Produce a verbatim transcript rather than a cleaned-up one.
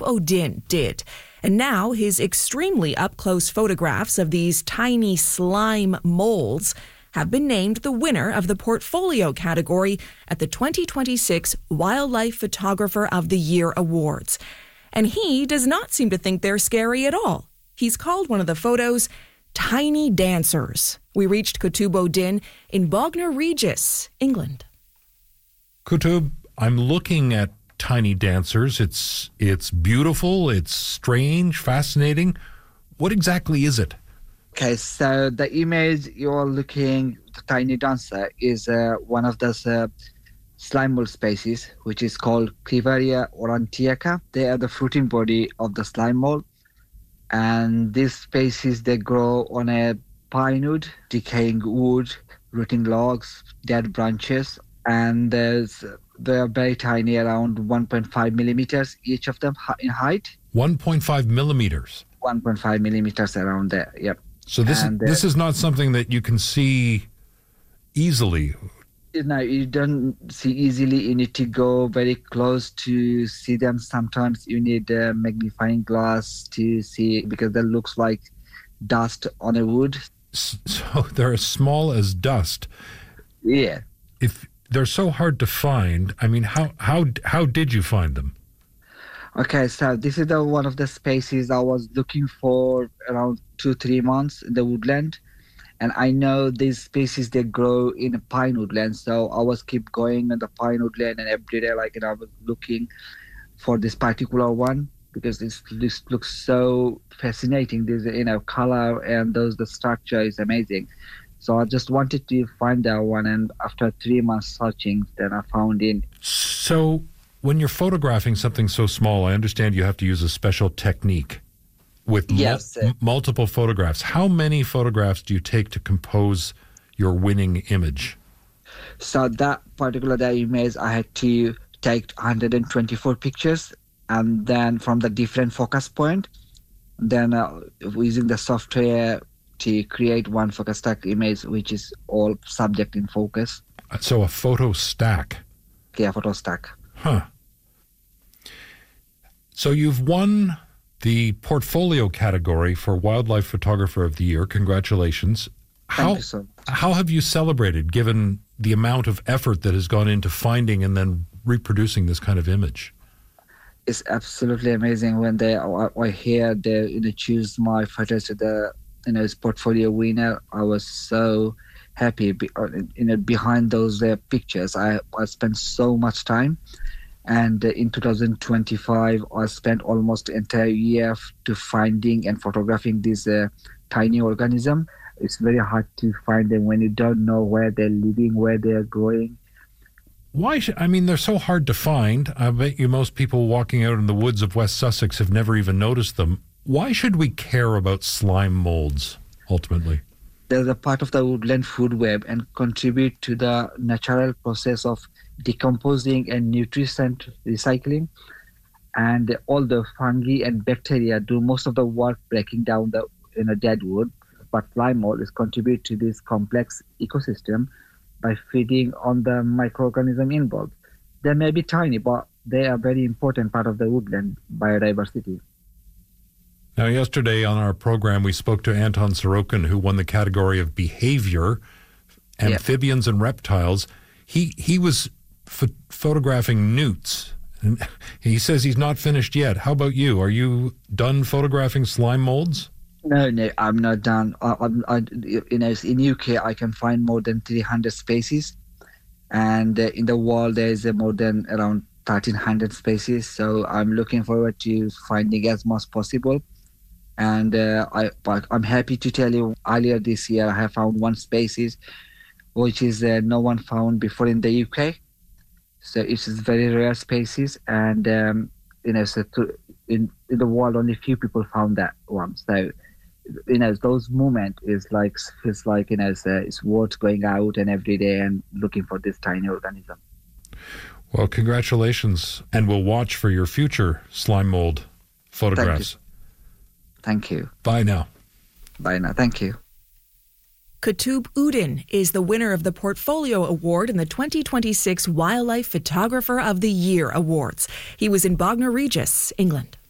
Odin did. And now his extremely up-close photographs of these tiny slime molds have been named the winner of the Portfolio category at the twenty twenty-six Wildlife Photographer of the Year Awards. And he does not seem to think they're scary at all. He's called one of the photos Tiny Dancers. We reached Qutb Uddin in Bognor Regis, England. Qutb, I'm looking at Tiny Dancers. It's it's beautiful, it's strange, fascinating. What exactly is it? Okay, so the image you're looking, the Tiny Dancer, is uh, one of those uh, slime mold species, which is called Clivaria aurantiaca. They are the fruiting body of the slime mold. And these species, they grow on a pine wood, decaying wood, rotting logs, dead branches, and there's, they're very tiny, around one point five millimeters, each of them in height. one point five millimeters? one point five millimeters around there, yep. So this and, is, uh, this is not something that you can see easily. No, you don't see easily. You need to go very close to see them. Sometimes you need a magnifying glass to see, because that looks like dust on a wood. So they're as small as dust. Yeah. If they're so hard to find, I mean, how how how did you find them? Okay, so this is the one of the species I was looking for around two, three months in the woodland. And I know these species, they grow in a pine woodland. So I was keep going in the pine woodland, and every day, like, you know, I was looking for this particular one, because this, this looks so fascinating. This, you know, color and those, the structure is amazing. So I just wanted to find that one. And after three months searching, then I found it. So when you're photographing something so small, I understand you have to use a special technique with yes, mul- multiple photographs. How many photographs do you take to compose your winning image? So that particular day image, I had to take one hundred twenty-four pictures, and then from the different focus point, then uh, using the software to create one focus stack image, which is all subject in focus. So a photo stack. Yeah, photo stack. Huh. So you've won the Portfolio category for Wildlife Photographer of the Year. Congratulations. How, Thank you so much. How have you celebrated, given the amount of effort that has gone into finding and then reproducing this kind of image? It's absolutely amazing when they I, I hear they, you know, choose my photos to the, you know, Portfolio winner. I was so happy. Be, you know, behind those uh, pictures, I, I spent so much time. And in two thousand twenty-five, I spent almost the entire year to finding and photographing this uh, tiny organism. It's very hard to find them when you don't know where they're living, where they're growing. Why should, I mean, they're so hard to find. I bet you most people walking out in the woods of West Sussex have never even noticed them. Why should we care about slime molds, ultimately? They're a part of the woodland food web and contribute to the natural process of decomposing and nutrient recycling, and all the fungi and bacteria do most of the work breaking down the in a dead wood, but slime mold is contribute to this complex ecosystem by feeding on the microorganism involved. They may be tiny, but they are a very important part of the woodland biodiversity. Now, yesterday on our program, we spoke to Anton Sorokin, who won the category of behavior, amphibians yep. and reptiles. He he was Ph- photographing newts. And he says he's not finished yet. How about you? Are you done photographing slime molds? No, no, I'm not done. I, I, I, you know, in U K, I can find more than three hundred species, and uh, in the world there is uh, more than around thirteen hundred species. So I'm looking forward to finding as much possible. And uh, I, I'm happy to tell you, earlier this year I have found one species, which is uh, no one found before in the U K. So it's a very rare species, and um, you know, so to, in in the world, only few people found that one. So you know, those moment is like feels like you know, it's, uh, it's worth going out and every day and looking for this tiny organism. Well, congratulations, and we'll watch for your future slime mold photographs. Thank you. Thank you. Bye now. Bye now. Thank you. Qutb Uddin is the winner of the Portfolio Award in the twenty twenty-six Wildlife Photographer of the Year Awards. He was in Bognor Regis, England.